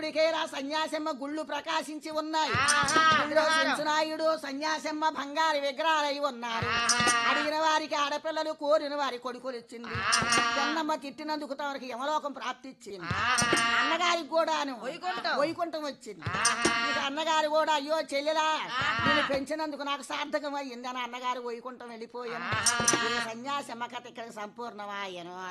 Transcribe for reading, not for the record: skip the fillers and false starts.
ఇప్పటికేరా సన్యాసమ్మ గుళ్ళు ప్రకాశించి ఉన్నాయి. గుళ్ళో పెంచునాయుడు సన్యాసమ్మ బంగారు విగ్రహాలై ఉన్నారు. అడిగిన వారికి ఆడపిల్లలు, కోరిన వారి కొడుకులు ఇచ్చింది. జన్నమ్మ తిట్టినందుకు తమకి యమలోకం ప్రాప్తిచ్చింది. అన్నగారికి కూడాను వైకుంఠం వచ్చింది. ఇక అన్నగారు కూడా అయ్యో చెల్లెలా నేను పెంచినందుకు నాకు సార్థకం అయ్యింది అని అన్నగారు వైకుంఠం వెళ్ళిపోయాను. సన్యాసమ్మ కథ ఇక్కడ సంపూర్ణమాయను.